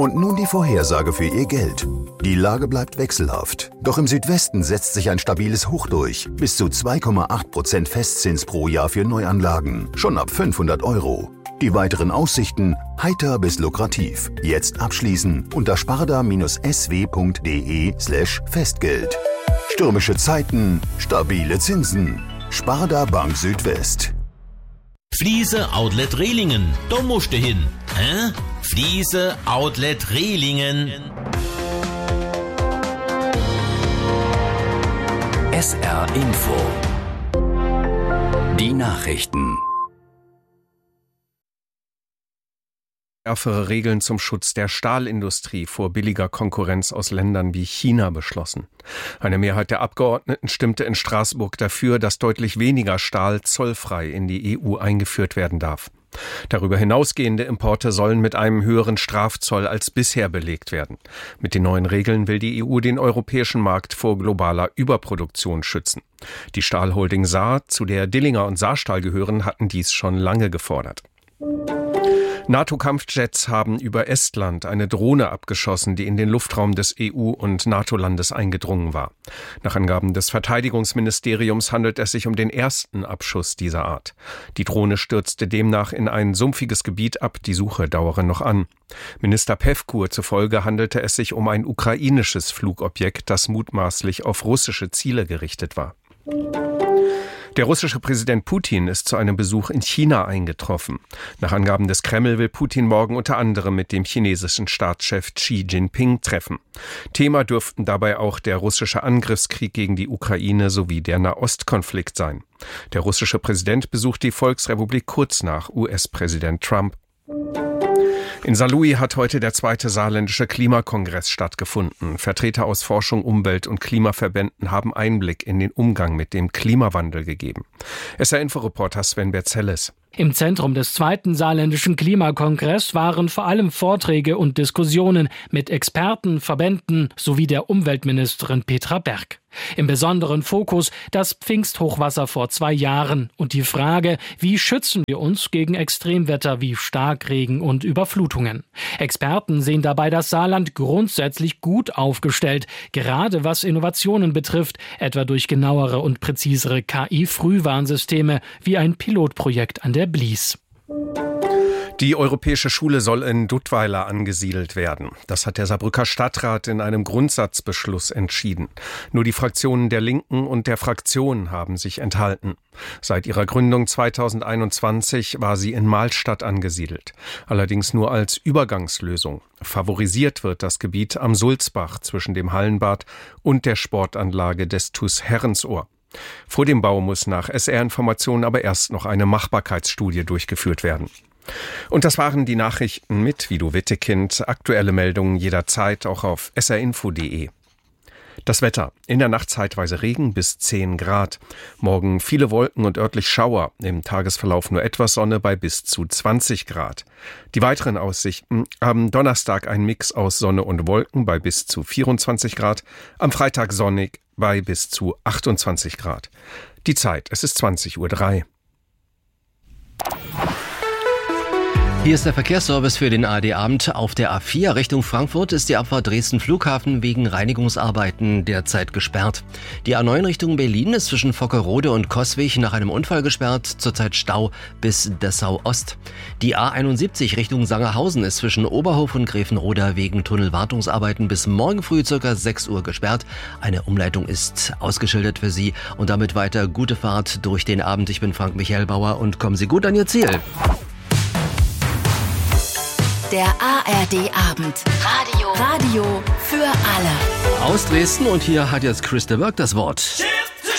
Und nun die Vorhersage für Ihr Geld. Die Lage bleibt wechselhaft. Doch im Südwesten setzt sich ein stabiles Hoch durch. Bis zu 2,8% Festzins pro Jahr für Neuanlagen. Schon ab 500 €. Die weiteren Aussichten heiter bis lukrativ. Jetzt abschließen unter sparda-sw.de/Festgeld. Stürmische Zeiten, stabile Zinsen. Sparda Bank Südwest. Fliese Outlet Rehlingen. Da musst du hin. Hä? Fliese Outlet Rehlingen. SR Info. Die Nachrichten. Schärfere Regeln zum Schutz der Stahlindustrie vor billiger Konkurrenz aus Ländern wie China beschlossen. Eine Mehrheit der Abgeordneten stimmte in Straßburg dafür, dass deutlich weniger Stahl zollfrei in die EU eingeführt werden darf. Darüber hinausgehende Importe sollen mit einem höheren Strafzoll als bisher belegt werden. Mit den neuen Regeln will die EU den europäischen Markt vor globaler Überproduktion schützen. Die Stahlholding Saar, zu der Dillinger und Saarstahl gehören, hatten dies schon lange gefordert. NATO-Kampfjets haben über Estland eine Drohne abgeschossen, die in den Luftraum des EU- und NATO-Landes eingedrungen war. Nach Angaben des Verteidigungsministeriums handelt es sich um den ersten Abschuss dieser Art. Die Drohne stürzte demnach in ein sumpfiges Gebiet ab, die Suche dauere noch an. Minister Pevkur zufolge handelte es sich um ein ukrainisches Flugobjekt, das mutmaßlich auf russische Ziele gerichtet war. Der russische Präsident Putin ist zu einem Besuch in China eingetroffen. Nach Angaben des Kreml will Putin morgen unter anderem mit dem chinesischen Staatschef Xi Jinping treffen. Thema dürften dabei auch der russische Angriffskrieg gegen die Ukraine sowie der Nahostkonflikt sein. Der russische Präsident besucht die Volksrepublik kurz nach US-Präsident Trump. In Saarlouis hat heute der 2. saarländische Klimakongress stattgefunden. Vertreter aus Forschung, Umwelt- und Klimaverbänden haben Einblick in den Umgang mit dem Klimawandel gegeben. SR-Info-Reporter Sven Berzelles. Im Zentrum des 2. saarländischen Klimakongress waren vor allem Vorträge und Diskussionen mit Experten, Verbänden sowie der Umweltministerin Petra Berg. Im besonderen Fokus das Pfingsthochwasser vor 2 Jahren und die Frage, wie schützen wir uns gegen Extremwetter wie Starkregen und Überflutungen. Experten sehen dabei das Saarland grundsätzlich gut aufgestellt, gerade was Innovationen betrifft, etwa durch genauere und präzisere KI-Frühwarnsysteme wie ein Pilotprojekt an der Blies. Die Europäische Schule soll in Duttweiler angesiedelt werden. Das hat der Saarbrücker Stadtrat in einem Grundsatzbeschluss entschieden. Nur die Fraktionen der Linken und der Fraktion haben sich enthalten. Seit ihrer Gründung 2021 war sie in Mahlstadt angesiedelt. Allerdings nur als Übergangslösung. Favorisiert wird das Gebiet am Sulzbach zwischen dem Hallenbad und der Sportanlage des TuS Herrensohr. Vor dem Bau muss nach SR-Informationen aber erst noch eine Machbarkeitsstudie durchgeführt werden. Und das waren die Nachrichten mit Vido Wittekind. Aktuelle Meldungen jederzeit auch auf srinfo.de. Das Wetter. In der Nacht zeitweise Regen bis 10 Grad. Morgen viele Wolken und örtlich Schauer. Im Tagesverlauf nur etwas Sonne bei bis zu 20 Grad. Die weiteren Aussichten. Am Donnerstag ein Mix aus Sonne und Wolken bei bis zu 24 Grad. Am Freitag sonnig bei bis zu 28 Grad. Die Zeit, es ist 20:03 Uhr. Hier ist der Verkehrsservice für den ARD-Abend. Auf der A4 Richtung Frankfurt ist die Abfahrt Dresden-Flughafen wegen Reinigungsarbeiten derzeit gesperrt. Die A9 Richtung Berlin ist zwischen Vockerode und Coswig nach einem Unfall gesperrt, zurzeit Stau bis Dessau-Ost. Die A71 Richtung Sangerhausen ist zwischen Oberhof und Gräfenroda wegen Tunnelwartungsarbeiten bis morgen früh ca. 6 Uhr gesperrt. Eine Umleitung ist ausgeschildert für Sie und damit weiter gute Fahrt durch den Abend. Ich bin Frank Michael Bauer und kommen Sie gut an Ihr Ziel. Der ARD-Abend. Radio für alle. Aus Dresden und hier hat jetzt Chris de Burgh das Wort.